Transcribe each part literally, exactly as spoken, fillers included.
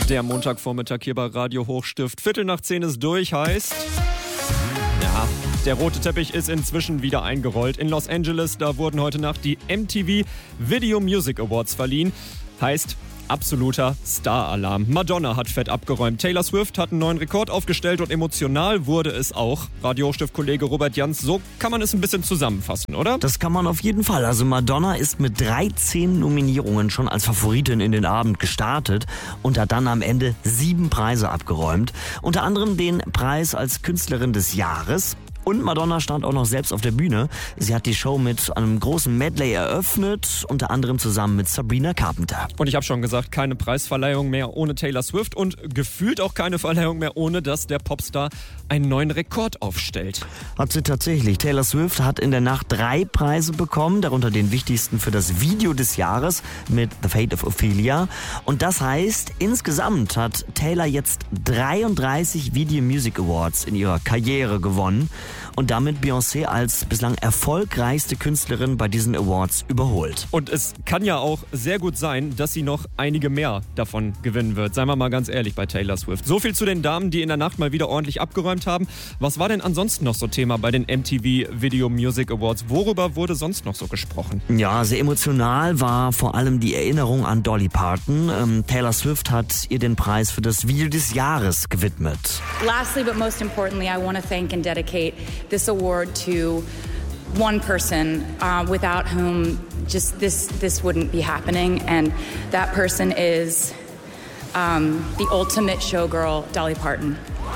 Der Montagvormittag hier bei Radio Hochstift. Viertel nach zehn ist durch, heißt... Ja, der rote Teppich ist inzwischen wieder eingerollt. In Los Angeles, da wurden heute Nacht die M T V Video Music Awards verliehen. Heißt... absoluter Star-Alarm. Madonna hat fett abgeräumt. Taylor Swift hat einen neuen Rekord aufgestellt und emotional wurde es auch. Radio Hochstift-Kollege Robert Jans, so kann man es ein bisschen zusammenfassen, oder? Das kann man auf jeden Fall. Also Madonna ist mit dreizehn Nominierungen schon als Favoritin in den Abend gestartet und hat dann am Ende sieben Preise abgeräumt. Unter anderem den Preis als Künstlerin des Jahres. Und Madonna stand auch noch selbst auf der Bühne. Sie hat die Show mit einem großen Medley eröffnet, unter anderem zusammen mit Sabrina Carpenter. Und ich habe schon gesagt, keine Preisverleihung mehr ohne Taylor Swift und gefühlt auch keine Verleihung mehr ohne, dass der Popstar einen neuen Rekord aufstellt. Hat sie tatsächlich. Taylor Swift hat in der Nacht drei Preise bekommen, darunter den wichtigsten für das Video des Jahres mit The Fate of Ophelia. Und das heißt, insgesamt hat Taylor jetzt dreiunddreißig Video Music Awards in ihrer Karriere gewonnen und damit Beyoncé als bislang erfolgreichste Künstlerin bei diesen Awards überholt. Und es kann ja auch sehr gut sein, dass sie noch einige mehr davon gewinnen wird. Seien wir mal ganz ehrlich bei Taylor Swift. So viel zu den Damen, die in der Nacht mal wieder ordentlich abgeräumt haben. Was war denn ansonsten noch so Thema bei den M T V Video Music Awards? Worüber wurde sonst noch so gesprochen? Ja, sehr emotional war vor allem die Erinnerung an Dolly Parton. Ähm, Taylor Swift hat ihr den Preis für das Video des Jahres gewidmet. Lastly, but most importantly, I want to thank and dedicate this award to one person uh, without whom just this this wouldn't be happening, and that person is um, the ultimate showgirl, Dolly Parton.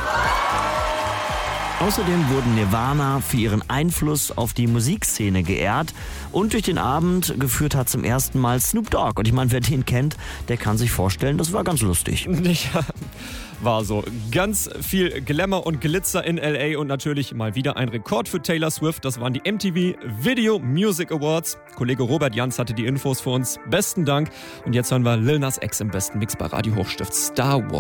Außerdem wurden Nirvana für ihren Einfluss auf die Musikszene geehrt und durch den Abend geführt hat zum ersten Mal Snoop Dogg. Und ich meine, wer den kennt, der kann sich vorstellen, das war ganz lustig. Ja, war so. Ganz viel Glamour und Glitzer in L A und natürlich mal wieder ein Rekord für Taylor Swift. Das waren die M T V Video Music Awards. Kollege Robert Jans hatte die Infos für uns. Besten Dank. Und jetzt hören wir Lil Nas X im besten Mix bei Radio Hochstift. Star Wars.